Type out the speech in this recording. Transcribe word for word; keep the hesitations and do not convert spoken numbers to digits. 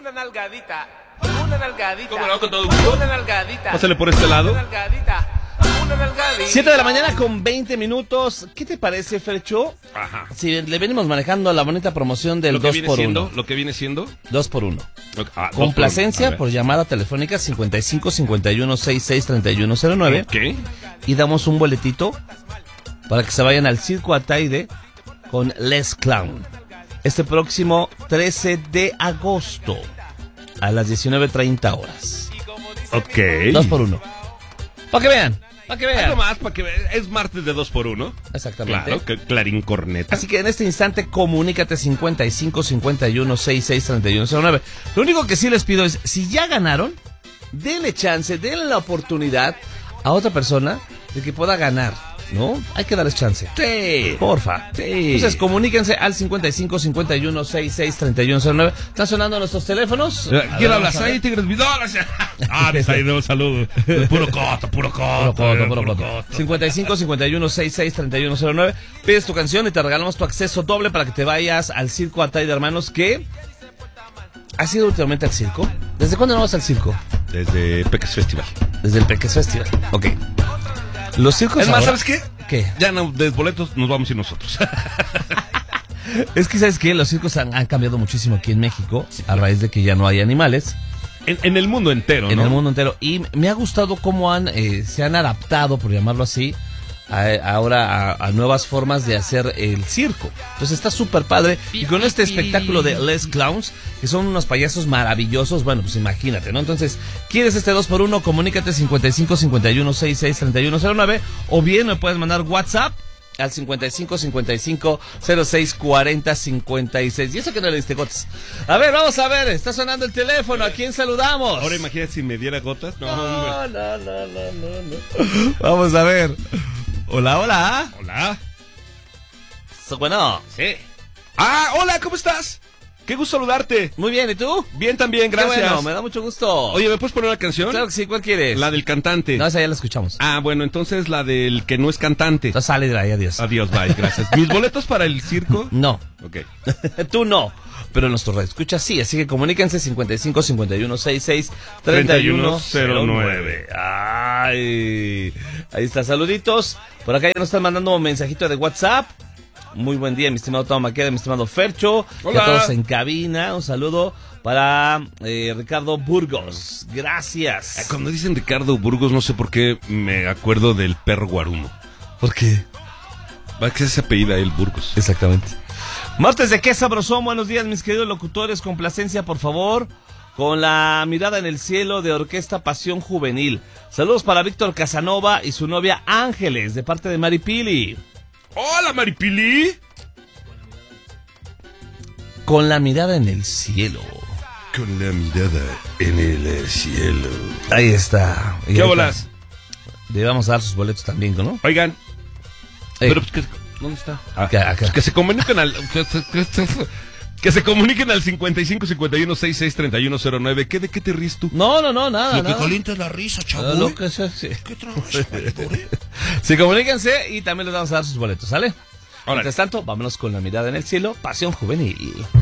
Una nalgadita, una nalgadita. ¿Cómo lo hago con todo gusto? Una nalgadita. Pásale por este lado. Una nalgadita, una nalgadita. siete de la mañana con veinte minutos. ¿Qué te parece, Fercho? Ajá. Si le venimos manejando la bonita promoción del Lo que dos viene por siendo, uno. lo que viene siendo. dos por uno. Ah, dos Complacencia por por uno. llamada telefónica cincuenta y cinco cincuenta y uno sesenta y seis treinta y uno cero nueve. A ver. Ok. Y damos un boletito para que se vayan al Circo Ataide con Les Clown. Este próximo trece de agosto a las diecinueve treinta horas. Ok. dos por uno. Para que vean, para que vean. Algo más para que vean. Es martes de dos por uno. Exactamente. Claro, que Clarín Corneta. Así que en este instante comunícate cincuenta y cinco cincuenta y uno sesenta y seis treinta y uno cero nueve. Lo único que sí les pido es, si ya ganaron, denle chance, denle la oportunidad a otra persona de que pueda ganar, ¿no? Hay que darles chance. Sí. Porfa. Sí. Entonces comuníquense al cincuenta y cinco cincuenta y uno sesenta y seis treinta y uno cero nueve. ¿Están sonando nuestros teléfonos? Eh, A ¿Quién ver, hablas vamos a ver. ahí, Tigres Vidales? Ah, desde ahí de un saludo. Puro coto, puro coto. Puro coto, eh, puro coto. cincuenta y cinco cincuenta y uno sesenta y seis treinta y uno cero nueve. Pides tu canción y te regalamos tu acceso doble para que te vayas al Circo Ataide, hermanos, que... ¿Has ido últimamente al circo? ¿Desde cuándo no vas al circo? Desde Peques Festival. Desde el Peques Festival. Ok. Los circos Es más, ahora- ¿sabes qué? ¿Qué? Ya no, de boletos nos vamos a ir nosotros. Es que, ¿sabes qué? Los circos han, han cambiado muchísimo aquí en México a raíz de que ya no hay animales en, en el mundo entero, en ¿no? el mundo entero. Y me ha gustado cómo han eh, se han adaptado, por llamarlo así, a- ahora a, a nuevas formas de hacer el circo. Entonces está súper padre. Y con este espectáculo de Les Clowns, que son unos payasos maravillosos, bueno, pues imagínate, ¿no? Entonces, ¿quieres este dos por uno? Comunícate cincuenta y cinco cincuenta y uno sesenta y seis treinta y uno cero nueve o bien me puedes mandar WhatsApp al cincuenta y cinco cincuenta y cinco cero seis cuarenta cincuenta y seis. Y eso que no le diste gotas. A ver, vamos a ver, está sonando el teléfono. ¿A quién saludamos? Ahora imagínate si me diera gotas. No, No, hombre. no, no, no, no, no. Vamos a ver. Hola, hola. Hola. So, bueno. Sí. Ah, hola, ¿cómo estás? Qué gusto saludarte. Muy bien, ¿y tú? Bien también, gracias. Qué bueno, me da mucho gusto. Oye, ¿me puedes poner una canción? Claro que sí, ¿cuál quieres? La del cantante. No, esa ya la escuchamos. Ah, bueno, entonces la del que no es cantante. Entonces sale de ahí, adiós. Adiós, bye, gracias. ¿Mis boletos para el circo? No. Ok. Tú no. Pero nuestro radio escucha sí, así que comuníquense cincuenta y cinco cincuenta y uno sesenta y seis treinta y uno cero nueve. Ay, ahí está, saluditos. Por acá ya nos están mandando un mensajito de WhatsApp. Muy buen día, mi estimado Toma Maqueda, mi estimado Fercho. Hola. Y a todos en cabina. Un saludo para eh, Ricardo Burgos. Gracias. Eh, Cuando dicen Ricardo Burgos, no sé por qué me acuerdo del perro Guarumo. ¿Por qué? ¿Va que se apellida el Burgos? Exactamente. Martes de qué sabrosón, buenos días mis queridos locutores, complacencia por favor, con la mirada en el cielo de Orquesta Pasión Juvenil. Saludos para Víctor Casanova y su novia Ángeles, de parte de Maripili. ¡Hola, Maripili! Con la mirada en el cielo. Con la mirada en el cielo. Ahí está. Y ¿Qué ahí bolas? está. Le vamos a dar sus boletos también, ¿no? Oigan. Ey. Pero, pues, ¿qué- ¿dónde está? Ah, Acá, acá. pues que se comuniquen al... Que se, que se- que se comuniquen al cincuenta y cinco cincuenta y uno sesenta y seis treinta y uno cero nueve. ¿Qué, ¿De qué te ríes tú? No, no, no, nada, Lo que nada. calienta es la risa, chavo. Ah, lo ¿eh? que sea, sí. ¿Qué trabajas, valedor, eh? Sí, comuníquense y también les vamos a dar sus boletos, ¿sale? Órale. Mientras tanto, vámonos con la mirada en el cielo, Pasión Juvenil.